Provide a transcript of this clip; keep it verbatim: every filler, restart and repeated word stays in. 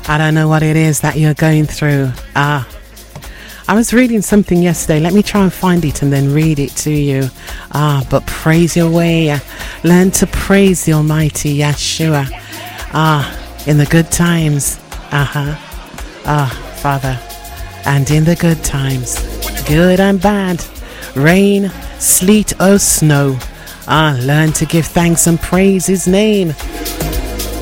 I don't know what it is that you're going through. Ah, I was reading something yesterday. Let me try and find it and then read it to you. Ah, but praise your way. Learn to praise the Almighty Yeshua. Ah, in the good times. Uh-huh. Ah, Father. And in the good times, good and bad, rain, sleet or snow. Ah, learn to give thanks and praise His name.